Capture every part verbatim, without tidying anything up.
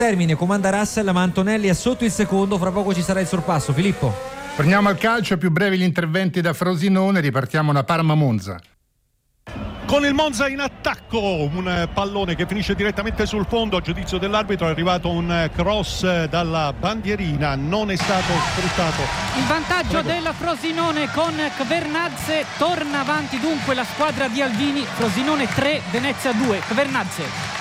termine comanda Russell, ma Antonelli è sotto il secondo, fra poco ci sarà il sorpasso. Filippo. Torniamo al calcio, più brevi gli interventi da Frosinone, ripartiamo da Parma-Monza. Con il Monza in attacco, un pallone che finisce direttamente sul fondo. A giudizio dell'arbitro è arrivato un cross dalla bandierina, non è stato sfruttato. Il vantaggio Prego. della Frosinone con Kvernadze, torna avanti dunque la squadra di Alvini. Frosinone tre, Venezia due. Kvernadze.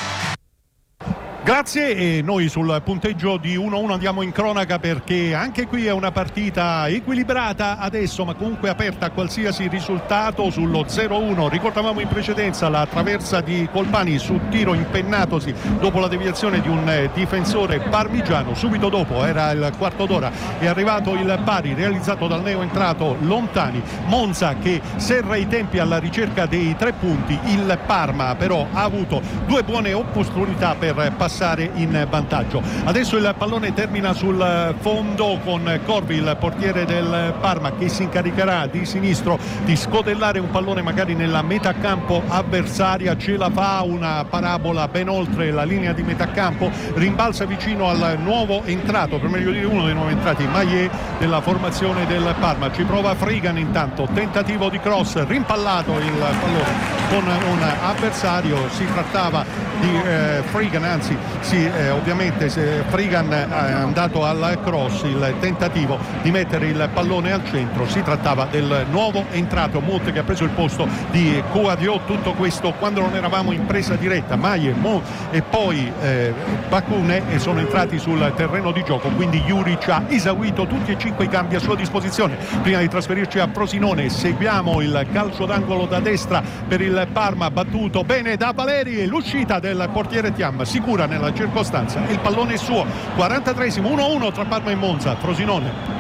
Grazie, e noi sul punteggio di uno a uno andiamo in cronaca, perché anche qui è una partita equilibrata adesso, ma comunque aperta a qualsiasi risultato. Sullo zero a uno ricordavamo in precedenza la traversa di Colpani su tiro impennatosi dopo la deviazione di un difensore parmigiano. Subito dopo, era il quarto d'ora, è arrivato il pari realizzato dal neoentrato Lontani. Monza che serra i tempi alla ricerca dei tre punti. Il Parma però ha avuto due buone opportunità per passare in vantaggio. Adesso il pallone termina sul fondo con Corvi, il portiere del Parma, che si incaricherà di sinistro di scodellare un pallone magari nella metà campo avversaria. Ce la fa, una parabola ben oltre la linea di metà campo, rimbalza vicino al nuovo entrato, per meglio dire uno dei nuovi entrati, Maillet, della formazione del Parma. Ci prova Frigan, intanto tentativo di cross, rimpallato il pallone con un avversario. Si trattava di eh, Frigan, anzi sì, eh, ovviamente se Frigan è andato al cross, il tentativo di mettere il pallone al centro. Si trattava del nuovo entrato Molte, che ha preso il posto di Coadio. Tutto questo quando non eravamo in presa diretta. Maie, Mo e poi eh, Bakune e sono entrati sul terreno di gioco, quindi Juric ha eseguito tutti e cinque i cambi a sua disposizione. Prima di trasferirci a Frosinone, seguiamo il calcio d'angolo da destra per il Parma, battuto bene da Valeri, e l'uscita del portiere Thiam sicura nella circostanza. Il pallone è suo. quarantatreesimo, uno a uno tra Parma e Monza. Frosinone.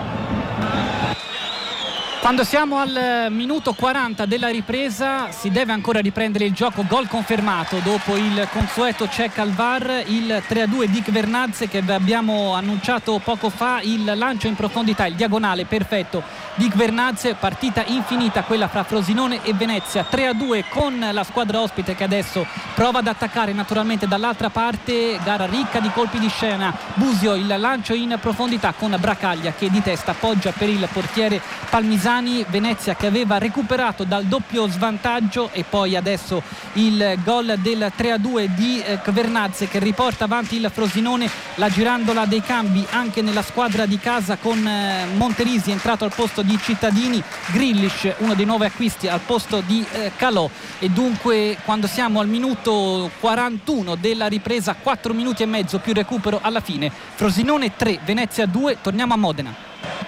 Quando siamo al minuto quaranta della ripresa si deve ancora riprendere il gioco. Gol confermato dopo il consueto check al V A R, il tre a due di Kvernadze che abbiamo annunciato poco fa, il lancio in profondità, il diagonale perfetto di Kvernadze. Partita infinita quella fra Frosinone e Venezia, tre a due con la squadra ospite che adesso prova ad attaccare naturalmente dall'altra parte. Gara ricca di colpi di scena. Busio, il lancio in profondità con Bracaglia che di testa appoggia per il portiere Palmisani. Venezia che aveva recuperato dal doppio svantaggio, e poi adesso il gol del tre a due di eh, Kvernadze che riporta avanti il Frosinone. La girandola dei cambi anche nella squadra di casa, con eh, Monterisi entrato al posto di Cittadini, Grealish uno dei nuovi acquisti al posto di eh, Calò. E dunque quando siamo al minuto quarantuno della ripresa, quattro minuti e mezzo più recupero alla fine, Frosinone tre, Venezia due. Torniamo a Modena.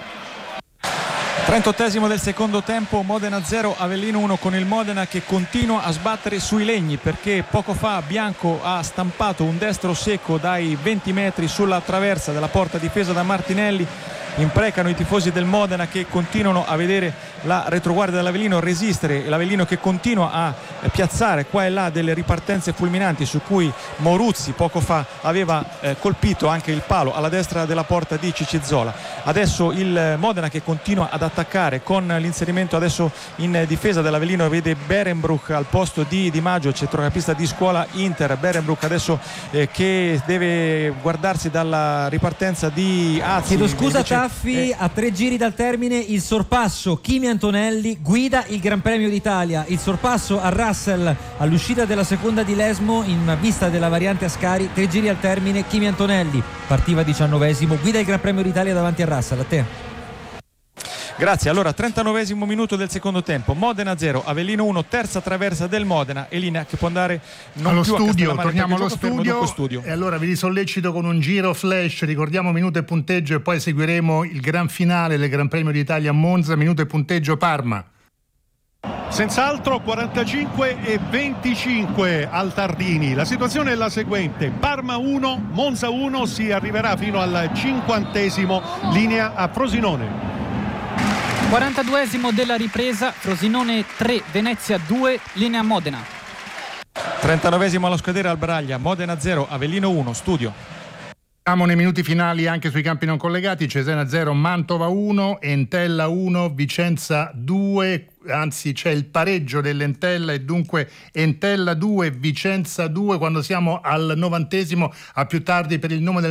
trentottesimo del secondo tempo, Modena zero, Avellino uno, con il Modena che continua a sbattere sui legni, perché poco fa Bianco ha stampato un destro secco dai venti metri sulla traversa della porta difesa da Martinelli. Imprecano i tifosi del Modena che continuano a vedere la retroguardia dell'Avellino resistere, l'Avellino che continua a piazzare qua e là delle ripartenze fulminanti, su cui Moruzzi poco fa aveva eh, colpito anche il palo alla destra della porta di Cicizzola. Adesso il Modena che continua ad attaccare con l'inserimento adesso in difesa dell'Avellino, vede Berenbrook al posto di Di Maggio, centrocampista di scuola Inter. Berenbrook adesso eh, che deve guardarsi dalla ripartenza di Azzi. Chiedo scusa invece, Taffi, eh, a tre giri dal termine il sorpasso. Kimi Antonelli guida il Gran Premio d'Italia. Il sorpasso a Russell all'uscita della seconda di Lesmo in vista della variante Ascari. Tre giri al termine, Kimi Antonelli partiva diciannovesimo, guida il Gran Premio d'Italia davanti a Russell. A te. Grazie. Allora, trentanovesimo minuto del secondo tempo, Modena zero, Avellino uno, terza traversa del Modena, e linea che può andare non allo più studio. a Torniamo allo studio. studio e allora vi risollecito con un giro flash. Ricordiamo minuto e punteggio e poi seguiremo il gran finale del Gran Premio d'Italia a Monza. Minuto e punteggio Parma. Senz'altro quarantacinque e venticinque al Tardini. La situazione è la seguente: Parma uno, Monza uno. Si arriverà fino al cinquantesimo, linea a Frosinone. quarantaduesimo della ripresa, Frosinone tre, Venezia due, linea a Modena. trentanovesimo allo scadere al Braglia, Modena zero, Avellino uno, studio. Siamo nei minuti finali anche sui campi non collegati. Cesena zero, Mantova uno, Entella uno, Vicenza due, anzi c'è il pareggio dell'Entella e dunque Entella due, Vicenza due. Quando siamo al novantesimo, a più tardi per il nome del